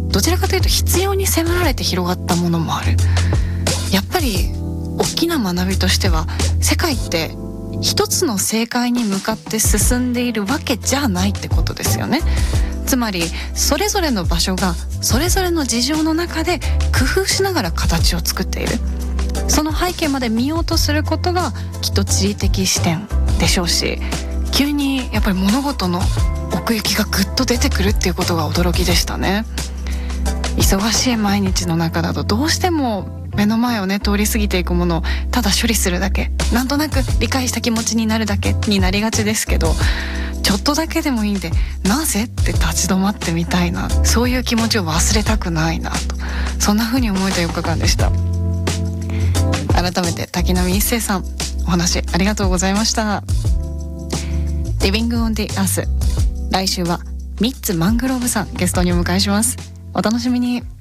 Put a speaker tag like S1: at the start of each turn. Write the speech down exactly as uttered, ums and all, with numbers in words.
S1: どちらかというと必要に迫られて広がったものもある。やっぱり大きな学びとしては、世界って一つの正解に向かって進んでいるわけじゃないってことですよね。つまりそれぞれの場所がそれぞれの事情の中で工夫しながら形を作っている。その背景まで見ようとすることがきっと地理的視点でしょうし、急にやっぱり物事の奥行きがぐっと出てくるっていうことが驚きでしたね。忙しい毎日の中だとどうしても目の前をね通り過ぎていくものをただ処理するだけ、なんとなく理解した気持ちになるだけになりがちですけど、ちょっとだけでもいいんでなぜって立ち止まってみたいな、そういう気持ちを忘れたくないなと、そんな風に思えたよっかかんでした。改めて滝波一生さん、お話ありがとうございました。 Living on the Earth、 来週はミッツ・マングローブさんゲストにお迎えします。お楽しみに。